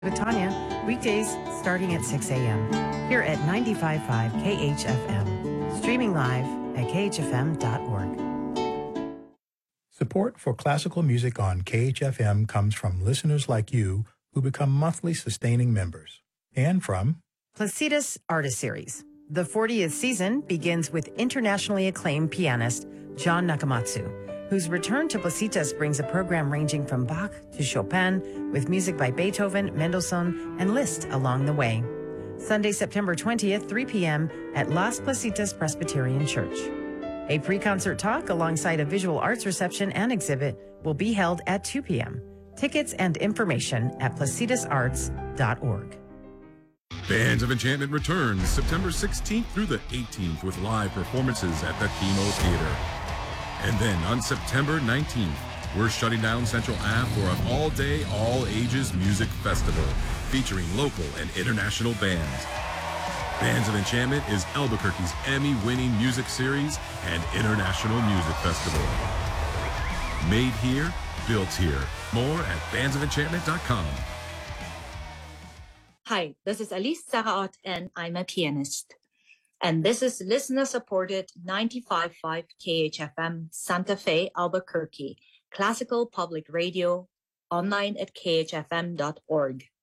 with Tanya, weekdays starting at 6 a.m. here at 95.5 KHFM. Streaming live at khfm.org. Support for classical music on KHFM comes from listeners like you who become monthly sustaining members. And from Placitas Artist Series. The 40th season begins with internationally acclaimed pianist John Nakamatsu, whose return to Placitas brings a program ranging from Bach to Chopin, with music by Beethoven, Mendelssohn, and Liszt along the way. Sunday, September 20th, 3 p.m. at Las Placitas Presbyterian Church. A pre-concert talk alongside a visual arts reception and exhibit will be held at 2 p.m. Tickets and information at placitasarts.org. Bands of Enchantment returns September 16th through the 18th with live performances at the Kino Theater. And then on September 19th, we're shutting down Central Ave for an all-day, all-ages music festival featuring local and international bands. Bands of Enchantment is Albuquerque's Emmy-winning music series and international music festival. Made here, built here. More at bandsoфenchantment.com. Hi, this is Alice Saraot, and I'm a pianist. And this is listener-supported 95.5 KHFM Santa Fe, Albuquerque, classical public radio, online at khfm.org.